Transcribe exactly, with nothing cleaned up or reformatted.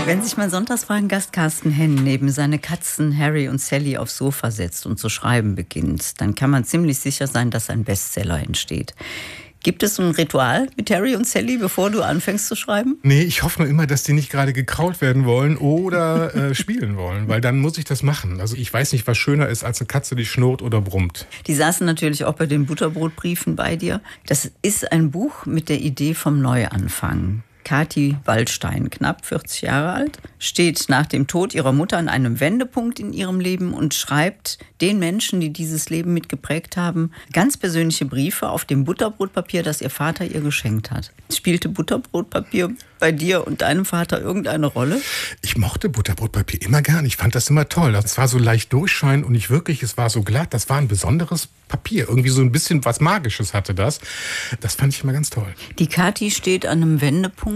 Wenn sich mein Sonntagsfragen-Gast Carsten Henn neben seine Katzen Harry und Sally aufs Sofa setzt und zu schreiben beginnt, dann kann man ziemlich sicher sein, dass ein Bestseller entsteht. Gibt es ein Ritual mit Harry und Sally, bevor du anfängst zu schreiben? Nee, ich hoffe nur immer, dass die nicht gerade gekrault werden wollen oder äh, spielen wollen, weil dann muss ich das machen. Also ich weiß nicht, was schöner ist als eine Katze, die schnurrt oder brummt. Die saßen natürlich auch bei den Butterbrotbriefen bei dir. Das ist ein Buch mit der Idee vom Neuanfang. Kathi Waldstein, knapp vierzig Jahre alt, steht nach dem Tod ihrer Mutter an einem Wendepunkt in ihrem Leben und schreibt den Menschen, die dieses Leben mitgeprägt haben, ganz persönliche Briefe auf dem Butterbrotpapier, das ihr Vater ihr geschenkt hat. Spielte Butterbrotpapier bei dir und deinem Vater irgendeine Rolle? Ich mochte Butterbrotpapier immer gern. Ich fand das immer toll. Das war so leicht durchscheinend und nicht wirklich, es war so glatt. Das war ein besonderes Papier. Irgendwie so ein bisschen was Magisches hatte das. Das fand ich immer ganz toll. Die Kathi steht an einem Wendepunkt.